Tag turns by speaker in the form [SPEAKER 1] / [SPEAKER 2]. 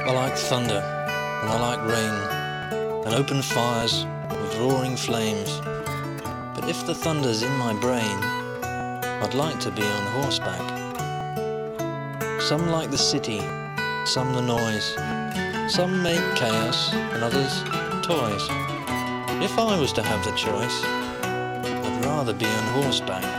[SPEAKER 1] I like thunder, and I like rain, and open fires with roaring flames. But if the thunder's in my brain, I'd like to be on horseback. Some like the city, some the noise. Some make chaos, and others toys. If I was to have the choice, I'd rather be on horseback.